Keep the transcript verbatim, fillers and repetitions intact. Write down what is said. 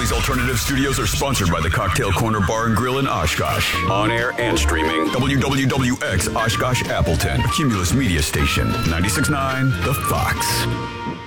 These alternative studios are sponsored by the Cocktail Corner Bar and Grill in Oshkosh. On air and streaming. W W W X Oshkosh Appleton. A Cumulus Media Station. ninety-six point nine The Fox.